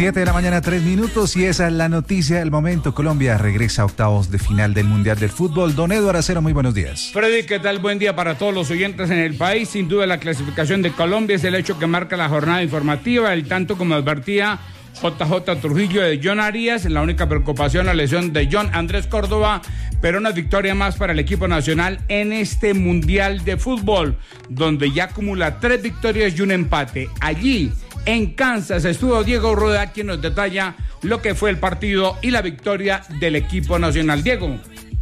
7 de la mañana, 3 minutos, y esa es la noticia del momento. Colombia regresa a octavos de final del Mundial del Fútbol. Don Eduardo Acero, muy buenos días. Freddy, ¿qué tal? Buen día para todos los oyentes en el país. Sin duda la clasificación de Colombia es el hecho que marca la jornada informativa, el tanto como advertía JJ Trujillo de John Arias. La única preocupación, la lesión de John Andrés Córdoba, pero una victoria más para el equipo nacional en este Mundial de Fútbol, donde ya acumula 3 victorias y un empate. Allí en Kansas estuvo Diego Rueda, quien nos detalla lo que fue el partido y la victoria del equipo nacional. Diego.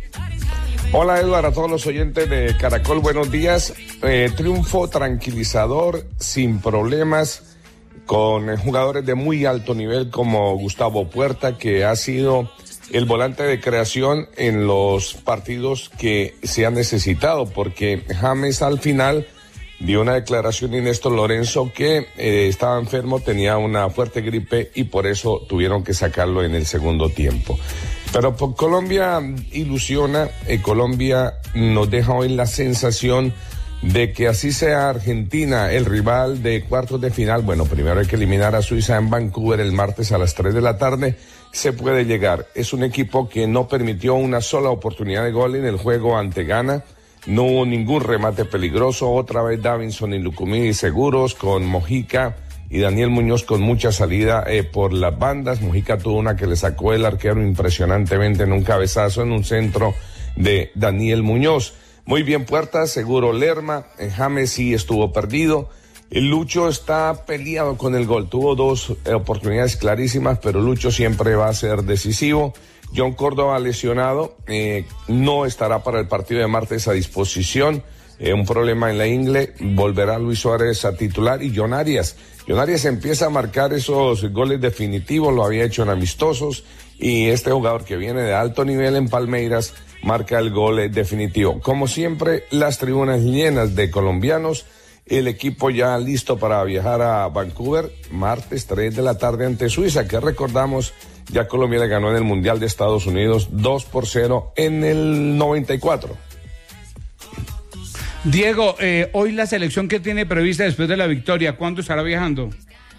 Hola Eduardo, a todos los oyentes de Caracol, buenos días. Triunfo tranquilizador, sin problemas, con jugadores de muy alto nivel como Gustavo Puerta, que ha sido el volante de creación en los partidos que se han necesitado, porque James al final dio una declaración de Néstor Lorenzo que estaba enfermo, tenía una fuerte gripe y por eso tuvieron que sacarlo en el segundo tiempo. Pero por Colombia ilusiona, Colombia nos deja hoy la sensación de que así sea Argentina el rival de cuartos de final. Bueno, primero hay que eliminar a Suiza en Vancouver el martes a las 3 de la tarde. Se puede llegar. Es un equipo que no permitió una sola oportunidad de gol en el juego ante Ghana. No hubo ningún remate peligroso. Otra vez Davinson y Lucumí seguros, con Mojica y Daniel Muñoz con mucha salida por las bandas. Mojica tuvo una que le sacó el arquero impresionantemente en un cabezazo en un centro de Daniel Muñoz. Muy bien Puerta, seguro Lerma. James sí estuvo perdido. El Lucho está peleado con el gol. Tuvo 2 oportunidades clarísimas, pero Lucho siempre va a ser decisivo. John Córdoba lesionado, no estará para el partido de martes a disposición, un problema en la ingle. Volverá Luis Suárez a titular y John Arias. John Arias empieza a marcar esos goles definitivos, lo había hecho en amistosos, y este jugador que viene de alto nivel en Palmeiras marca el gol definitivo. Como siempre, las tribunas llenas de colombianos, el equipo ya listo para viajar a Vancouver, martes 3 de la tarde ante Suiza, que recordamos, ya Colombia le ganó en el Mundial de Estados Unidos 2-0 en el 94. Diego, hoy la selección que tiene prevista después de la victoria, ¿cuándo estará viajando?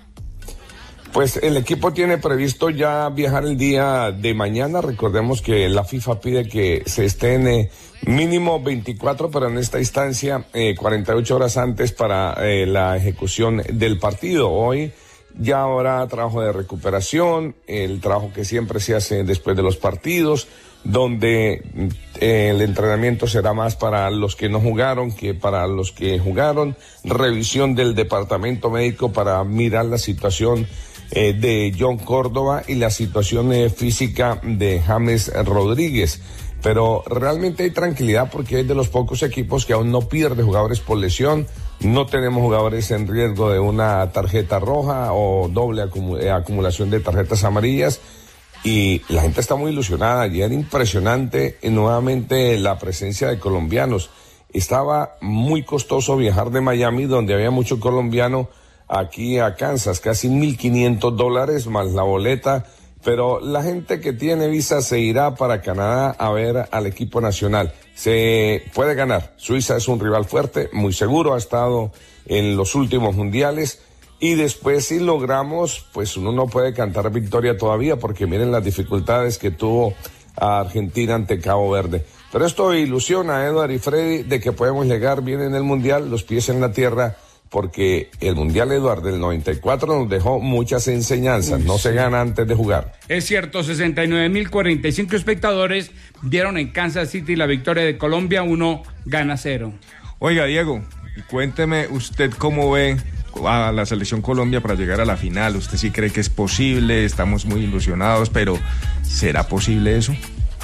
Pues el equipo tiene previsto ya viajar el día de mañana. Recordemos que la FIFA pide que se estén mínimo 24, pero en esta instancia 48 horas antes para la ejecución del partido. Hoy ya habrá trabajo de recuperación, el trabajo que siempre se hace después de los partidos, donde el entrenamiento será más para los que no jugaron que para los que jugaron, revisión del departamento médico para mirar la situación de John Córdoba y la situación física de James Rodríguez. Pero realmente hay tranquilidad porque es de los pocos equipos que aún no pierde jugadores por lesión. No tenemos jugadores en riesgo de una tarjeta roja o doble acumulación de tarjetas amarillas. Y la gente está muy ilusionada. Ayer impresionante nuevamente la presencia de colombianos. Estaba muy costoso viajar de Miami, donde había mucho colombiano, aquí a Kansas, casi $1,500 más la boleta, pero la gente que tiene visa se irá para Canadá a ver al equipo nacional. Se puede ganar. Suiza es un rival fuerte, muy seguro, ha estado en los últimos mundiales, y después si logramos, pues uno no puede cantar victoria todavía, porque miren las dificultades que tuvo a Argentina ante Cabo Verde. Pero esto ilusiona a Eduardo y Freddy de que podemos llegar bien en el mundial, los pies en la tierra, porque el Mundial, Eduardo, del 94 nos dejó muchas enseñanzas. No se gana antes de jugar. Es cierto, 69.045 espectadores vieron en Kansas City la victoria de Colombia, 1-0. Oiga, Diego, cuénteme usted cómo ve a la selección Colombia para llegar a la final. ¿Usted sí cree que es posible? Estamos muy ilusionados, pero ¿será posible eso?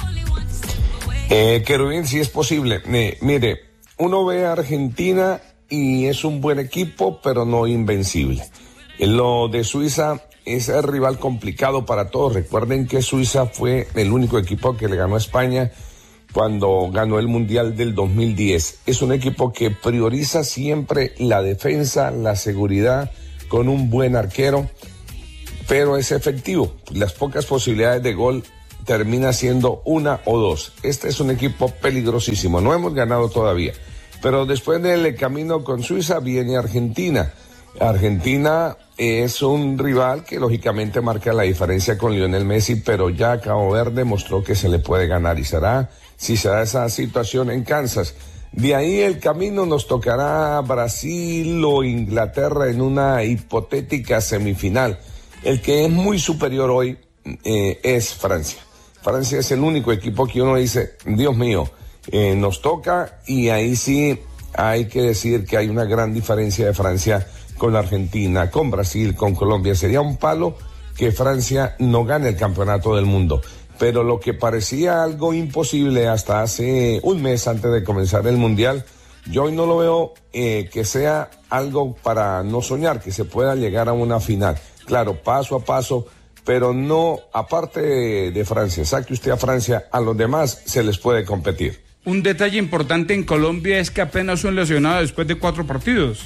Querubín, sí es posible. Mire, uno ve a Argentina y es un buen equipo, pero no invencible. Lo de Suiza es el rival complicado para todos. Recuerden que Suiza fue el único equipo que le ganó a España cuando ganó el Mundial del 2010. Es un equipo que prioriza siempre la defensa, la seguridad, con un buen arquero, pero es efectivo. Las pocas posibilidades de gol termina siendo 1 o 2. Este es un equipo peligrosísimo. No hemos ganado todavía. Pero después del camino con Suiza viene Argentina. Argentina es un rival que lógicamente marca la diferencia con Lionel Messi, pero ya Cabo Verde mostró que se le puede ganar y será, si se da esa situación en Kansas. De ahí el camino nos tocará Brasil o Inglaterra en una hipotética semifinal. El que es muy superior hoy es Francia. Francia es el único equipo que uno dice, Dios mío, nos toca, y ahí sí hay que decir que hay una gran diferencia de Francia con Argentina, con Brasil, con Colombia. Sería un palo que Francia no gane el campeonato del mundo. Pero lo que parecía algo imposible hasta hace un mes antes de comenzar el Mundial, yo hoy no lo veo que sea algo para no soñar, que se pueda llegar a una final. Claro, paso a paso, pero no, aparte de Francia, saque usted a Francia, a los demás se les puede competir. Un detalle importante en Colombia es que apenas un lesionado después de 4 partidos.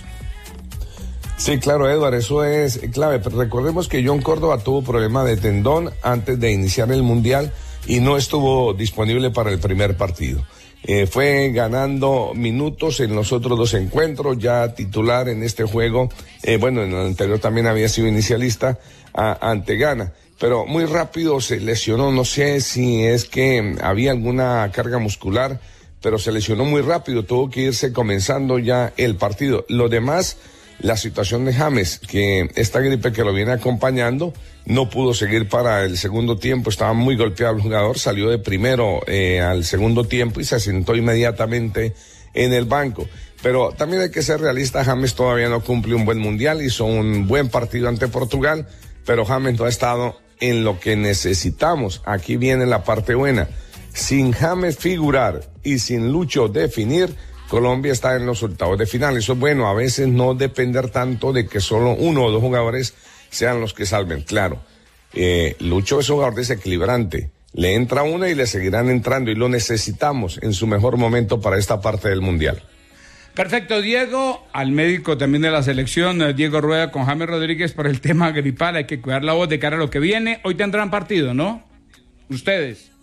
Sí, claro, Edward, eso es clave. Pero recordemos que John Córdoba tuvo problema de tendón antes de iniciar el Mundial y no estuvo disponible para el primer partido. Fue ganando minutos en los otros 2 encuentros, ya titular en este juego. Bueno, en el anterior también había sido inicialista ante Ghana. Pero muy rápido se lesionó, no sé si es que había alguna carga muscular, pero se lesionó muy rápido, tuvo que irse comenzando ya el partido. Lo demás, la situación de James, que esta gripe que lo viene acompañando, no pudo seguir para el segundo tiempo, estaba muy golpeado el jugador, salió de primero al segundo tiempo y se sentó inmediatamente en el banco. Pero también hay que ser realista, James todavía no cumple un buen mundial, hizo un buen partido ante Portugal, pero James no ha estado en lo que necesitamos. Aquí viene la parte buena. Sin James figurar y sin Lucho definir, Colombia está en los octavos de final. Eso es bueno, a veces no depender tanto de que solo 1 o 2 jugadores sean los que salven. Claro, Lucho es un jugador desequilibrante. Le entra una y le seguirán entrando y lo necesitamos en su mejor momento para esta parte del Mundial. Perfecto, Diego. Al médico también de la selección, Diego Rueda, con James Rodríguez por el tema gripal. Hay que cuidar la voz de cara a lo que viene. Hoy tendrán partido, ¿no? Ustedes.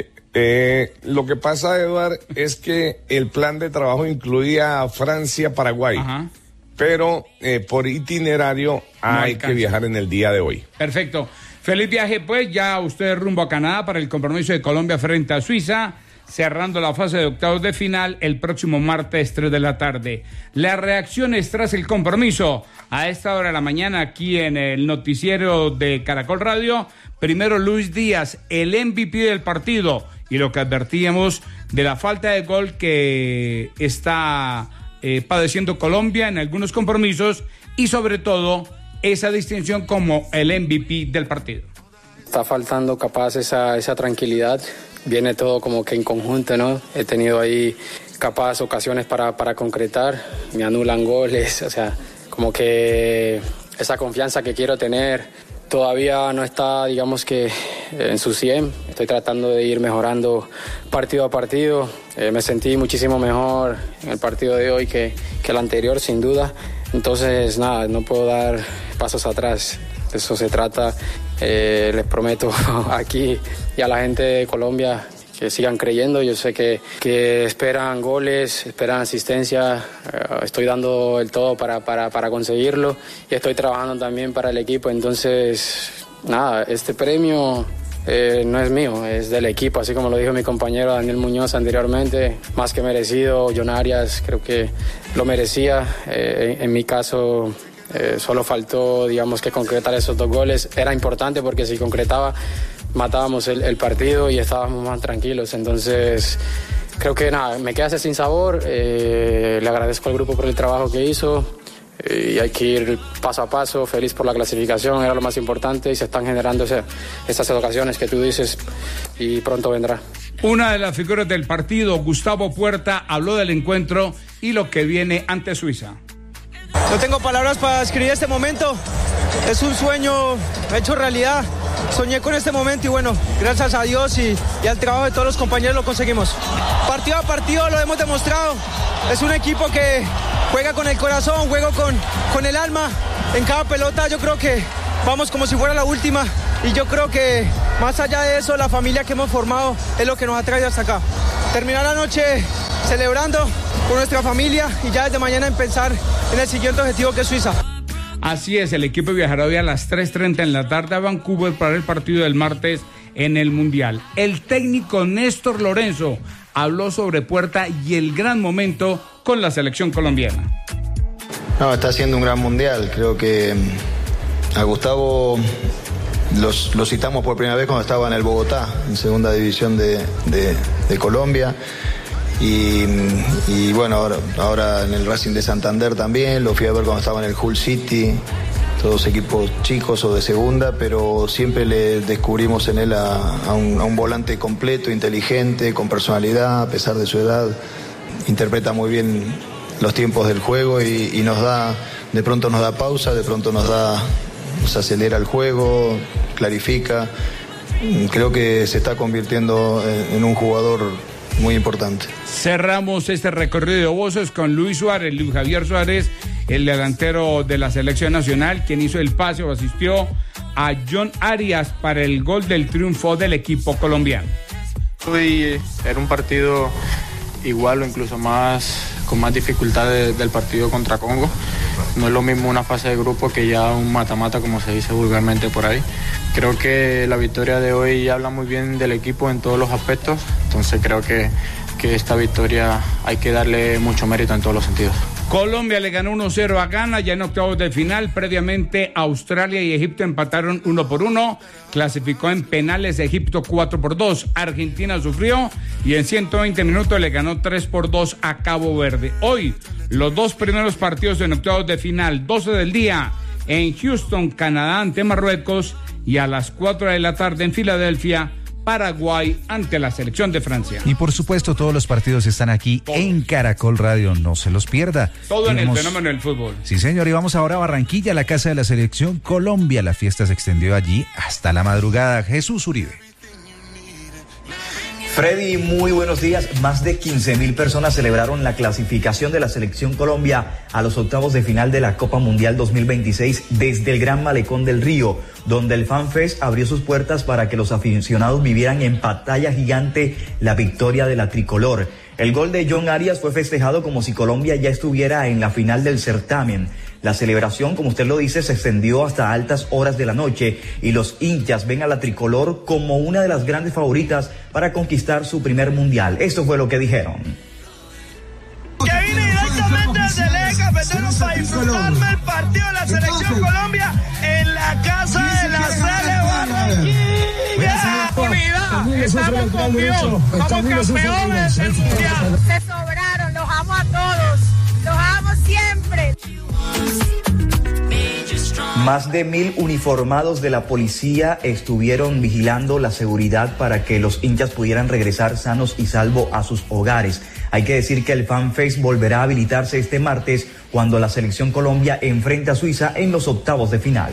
Lo que pasa, Eduard, es que el plan de trabajo incluía Francia-Paraguay. Ajá. Pero por itinerario hay que viajar en el día de hoy. Perfecto. Feliz viaje, pues. Ya ustedes rumbo a Canadá para el compromiso de Colombia frente a Suiza, cerrando la fase de octavos de final el próximo martes 3 de la tarde. Las reacciones tras el compromiso a esta hora de la mañana aquí en el noticiero de Caracol Radio. Primero Luis Díaz, el MVP del partido, y lo que advertíamos de la falta de gol que está padeciendo Colombia en algunos compromisos, y sobre todo esa distinción como el MVP del partido. Está faltando capaz esa tranquilidad. Viene todo como que en conjunto, ¿no? He tenido ahí capaz ocasiones para concretar, me anulan goles, o sea, como que esa confianza que quiero tener todavía no está, digamos que en su 100. Estoy tratando de ir mejorando partido a partido. Me sentí muchísimo mejor en el partido de hoy que el anterior, sin duda. Entonces, nada, no puedo dar pasos atrás. De eso se trata. Les prometo aquí y a la gente de Colombia que sigan creyendo. Yo sé que esperan goles, esperan asistencia. Estoy dando el todo para conseguirlo y estoy trabajando también para el equipo. Entonces, nada, este premio no es mío, es del equipo, así como lo dijo mi compañero Daniel Muñoz anteriormente. Más que merecido. John Arias creo que lo merecía. En mi caso, solo faltó, digamos, que concretar esos 2 goles. Era importante porque si concretaba, matábamos el partido y estábamos más tranquilos. Entonces, creo que nada, me quedase sin sabor. Le agradezco al grupo por el trabajo que hizo. Y hay que ir paso a paso, feliz por la clasificación, era lo más importante, y se están generando estas ocasiones que tú dices y pronto vendrá. Una de las figuras del partido, Gustavo Puerta, habló del encuentro y lo que viene ante Suiza. No tengo palabras para describir este momento, es un sueño hecho realidad. Soñé con este momento y bueno, gracias a Dios y al trabajo de todos los compañeros lo conseguimos. Partido a partido lo hemos demostrado. Es un equipo que juega con el corazón, juega con el alma. En cada pelota yo creo que vamos como si fuera la última. Y yo creo que más allá de eso, la familia que hemos formado es lo que nos ha traído hasta acá. Terminar la noche celebrando con nuestra familia y ya desde mañana empezar en el siguiente objetivo, que es Suiza. Así es, el equipo viajará hoy a las 3:30 en la tarde a Vancouver para el partido del martes en el Mundial. El técnico Néstor Lorenzo habló sobre Puerta y el gran momento con la selección colombiana. No, está haciendo un gran Mundial. Creo que a Gustavo lo citamos por primera vez cuando estaba en el Bogotá, en segunda división de Colombia. Y bueno, ahora en el Racing de Santander también, lo fui a ver cuando estaba en el Hull City, todos equipos chicos o de segunda, pero siempre le descubrimos en él a un volante completo, inteligente, con personalidad, a pesar de su edad. Interpreta muy bien los tiempos del juego y de pronto nos da pausa, de pronto nos acelera el juego, clarifica. Creo que se está convirtiendo en un jugador muy importante. Cerramos este recorrido de voces con Luis Javier Suárez, el delantero de la selección nacional, quien hizo el pase o asistió a John Arias para el gol del triunfo del equipo colombiano. Hoy era un partido igual o incluso con más dificultad del partido contra Congo. No es lo mismo una fase de grupo que ya un mata-mata, como se dice vulgarmente por ahí. Creo que la victoria de hoy habla muy bien del equipo en todos los aspectos, entonces creo que esta victoria hay que darle mucho mérito en todos los sentidos. Colombia le ganó 1-0 a Ghana ya en octavos de final. Previamente Australia y Egipto empataron 1-1. Clasificó en penales Egipto 4-2. Argentina sufrió y en 120 minutos le ganó 3-2 a Cabo Verde. Hoy los dos primeros partidos en octavos de final, 12 del día en Houston, Canadá ante Marruecos, y a las 4 de la tarde en Filadelfia, Paraguay ante la selección de Francia. Y por supuesto todos los partidos están aquí en Caracol Radio, no se los pierda. Todo en el fenómeno del fútbol. Sí señor, y vamos ahora a Barranquilla, la casa de la selección Colombia. La fiesta se extendió allí hasta la madrugada. Jesús Uribe. Freddy, muy buenos días. Más de 15,000 personas celebraron la clasificación de la selección Colombia a los octavos de final de la Copa Mundial 2026 desde el Gran Malecón del Río, donde el FanFest abrió sus puertas para que los aficionados vivieran en pantalla gigante la victoria de la tricolor. El gol de John Arias fue festejado como si Colombia ya estuviera en la final del certamen. La celebración, como usted lo dice, se extendió hasta altas horas de la noche y los hinchas ven a la tricolor como una de las grandes favoritas para conquistar su primer mundial. Esto fue lo que dijeron. Que vine directamente desde el eje cafetero para disfrutarme el partido de la selección Colombia en la casa de la Sele Barranquilla. Unidad, estamos con Dios, somos campeones del mundial. Se sobraron, los amo a todos, los amo siempre. Más de 1,000 uniformados de la policía estuvieron vigilando la seguridad para que los hinchas pudieran regresar sanos y salvo a sus hogares. Hay que decir que el FanFest volverá a habilitarse este martes cuando la selección Colombia enfrenta a Suiza en los octavos de final.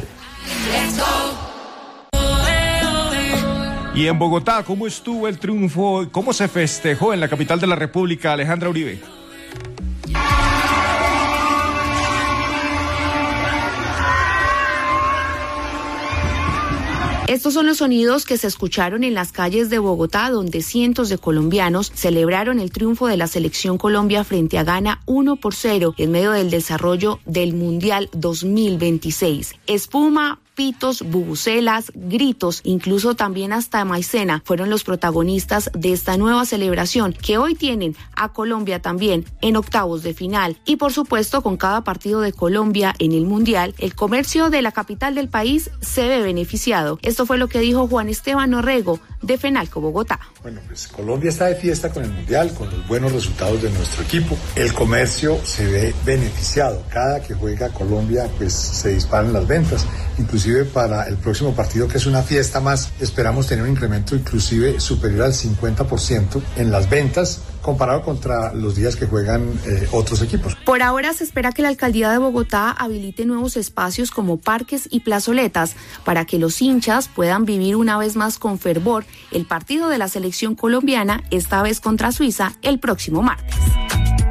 Y en Bogotá, ¿cómo estuvo el triunfo? ¿Cómo se festejó en la capital de la República, Alejandra Uribe? Estos son los sonidos que se escucharon en las calles de Bogotá, donde cientos de colombianos celebraron el triunfo de la selección Colombia frente a Ghana 1-0 en medio del desarrollo del Mundial 2026. Espuma, pitos, bubucelas, gritos, incluso también hasta maicena fueron los protagonistas de esta nueva celebración que hoy tienen a Colombia también en octavos de final. Y por supuesto, con cada partido de Colombia en el Mundial, el comercio de la capital del país se ve beneficiado. Esto fue lo que dijo Juan Esteban Orrego de Fenalco Bogotá. Bueno, pues Colombia está de fiesta con el Mundial, con los buenos resultados de nuestro equipo. El comercio se ve beneficiado. Cada que juega Colombia, pues se disparan las ventas. Inclusive para el próximo partido, que es una fiesta más, esperamos tener un incremento inclusive superior al 50% en las ventas comparado contra los días que juegan otros equipos. Por ahora se espera que la alcaldía de Bogotá habilite nuevos espacios como parques y plazoletas para que los hinchas puedan vivir una vez más con fervor el partido de la selección colombiana, esta vez contra Suiza, el próximo martes.